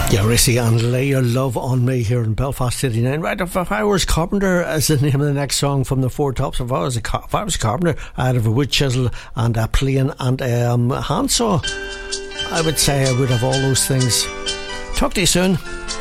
Yeah, Rissy and Lay Your Love on Me here in Belfast City 9. Right, if I was Carpenter as the name of the next song from the Four Tops, if I was a Carpenter, I'd have a wood chisel and a plane and a handsaw. I would say I would have all those things. Talk to you soon.